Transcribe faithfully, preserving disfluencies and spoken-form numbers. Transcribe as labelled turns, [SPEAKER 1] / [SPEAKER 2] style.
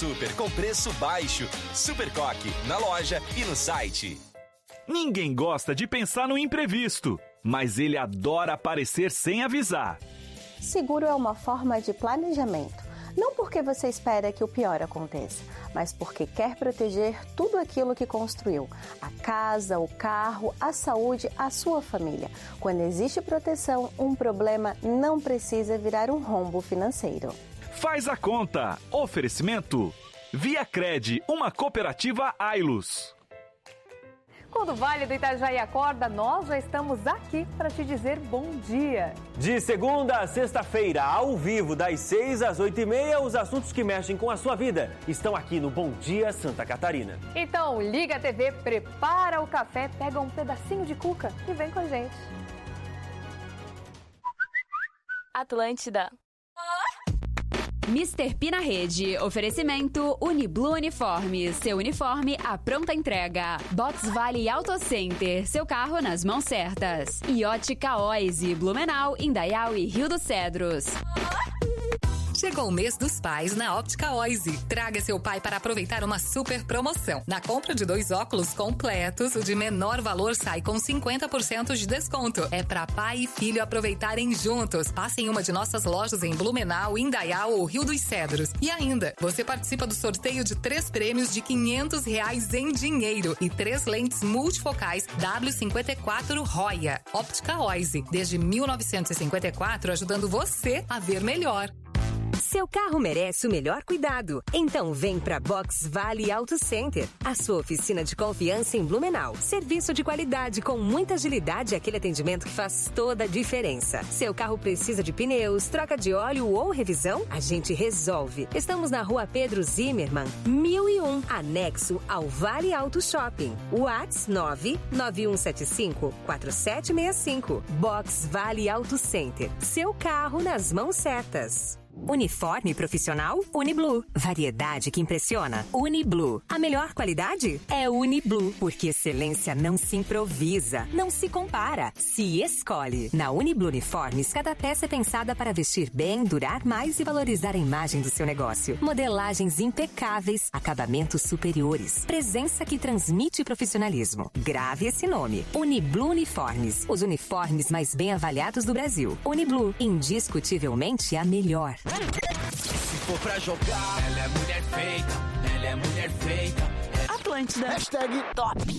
[SPEAKER 1] super com preço baixo. Supercoque, na loja e no site.
[SPEAKER 2] Ninguém gosta de pensar no imprevisto, mas ele adora aparecer sem avisar.
[SPEAKER 3] Seguro é uma forma de planejamento. Não porque você espera que o pior aconteça, mas porque quer proteger tudo aquilo que construiu. A casa, o carro, a saúde, a sua família. Quando existe proteção, um problema não precisa virar um rombo financeiro.
[SPEAKER 2] Faz a conta. Oferecimento Viacred, uma cooperativa Ailus.
[SPEAKER 4] Quando o Vale do Itajaí acorda, nós já estamos aqui para te dizer bom dia.
[SPEAKER 5] De segunda a sexta-feira, ao vivo, das seis às oito e meia, os assuntos que mexem com a sua vida estão aqui no Bom Dia Santa Catarina.
[SPEAKER 4] Então, liga a T V, prepara o café, pega um pedacinho de cuca e vem com a gente.
[SPEAKER 6] Atlântida. mister P na rede. Oferecimento Uniblu Uniformes. Seu uniforme à pronta entrega. Box Vale Auto Center. Seu carro nas mãos certas. E Ótica Oise, Blumenau, Indaial e Rio dos Cedros.
[SPEAKER 7] Chegou o mês dos pais na Óptica Oise. Traga seu pai para aproveitar uma super promoção. Na compra de dois óculos completos, o de menor valor sai com cinquenta por cento de desconto. É para pai e filho aproveitarem juntos. Passe em uma de nossas lojas em Blumenau, Indaial ou Rio dos Cedros. E ainda, você participa do sorteio de três prêmios de quinhentos reais em dinheiro e três lentes multifocais W cinquenta e quatro Roya. Óptica Oise, desde mil novecentos e cinquenta e quatro, ajudando você a ver melhor.
[SPEAKER 8] Seu carro merece o melhor cuidado. Então vem pra Box Vale Auto Center, a sua oficina de confiança em Blumenau. Serviço de qualidade com muita agilidade e aquele atendimento que faz toda a diferença. Seu carro precisa de pneus, troca de óleo ou revisão? A gente resolve. Estamos na rua Pedro Zimmermann, mil e um, anexo ao Vale Auto Shopping. WhatsApp nove nove um sete cinco quatro sete seis cinco. Box Vale Auto Center. Seu carro nas mãos certas. Uniforme profissional Uniblu. Variedade que impressiona. Uniblu. A melhor qualidade é Uniblu, porque excelência não se improvisa, não se compara, se escolhe. Na Uniblu Uniformes, cada peça é pensada para vestir bem, durar mais e valorizar a imagem do seu negócio. Modelagens impecáveis, acabamentos superiores, presença que transmite profissionalismo. Grave esse nome. Uniblu Uniformes. Os uniformes mais bem avaliados do Brasil. Uniblu, indiscutivelmente a melhor.
[SPEAKER 1] Se for pra jogar, ela é mulher feita, ela é mulher feita.
[SPEAKER 6] Atlântida.
[SPEAKER 1] Hashtag top.